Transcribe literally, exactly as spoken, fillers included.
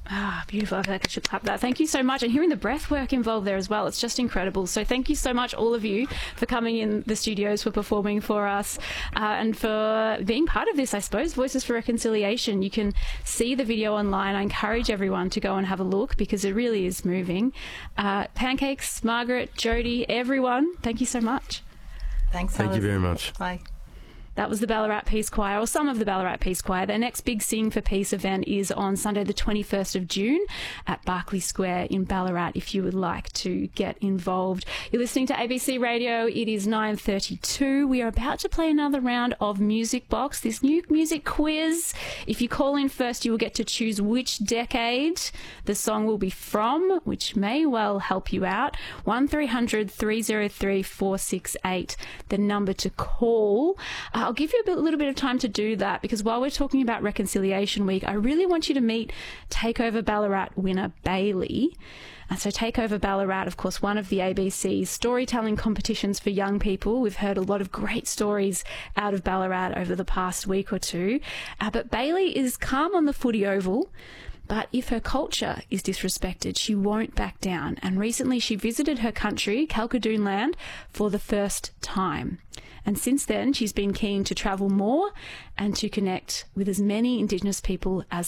Ah, beautiful. I feel like I should clap that. Thank you so much. And hearing the breath work involved there as well, it's just incredible. So thank you so much, all of you, for coming in the studios, for performing for us, uh, and for being part of this, I suppose, Voices for Reconciliation. You can see the video online. I encourage everyone to go and have a look because it really is moving. Uh, Pancakes, Margaret, Jody, everyone, thank you so much. Thanks, Thank Alice. you very much. Bye. That was the Ballarat Peace Choir, or some of the Ballarat Peace Choir. Their next big Sing for Peace event is on Sunday the twenty-first of June at Barclay Square in Ballarat if you would like to get involved. You're listening to A B C Radio. It is nine thirty-two. We are about to play another round of Music Box, this new music quiz. If you call in first, you will get to choose which decade the song will be from, which may well help you out. one three hundred three oh three four six eight, the number to call. Uh, I'll give you a bit, little bit of time to do that because while we're talking about Reconciliation Week, I really want you to meet Takeover Ballarat winner Bailey. And so Takeover Ballarat, of course, one of the A B C's storytelling competitions for young people. We've heard a lot of great stories out of Ballarat over the past week or two. Uh, but Bailey is calm on the footy oval. But if her culture is disrespected, she won't back down. And recently she visited her country, Kalkadoon Land, for the first time. And since then, she's been keen to travel more and to connect with as many Indigenous people as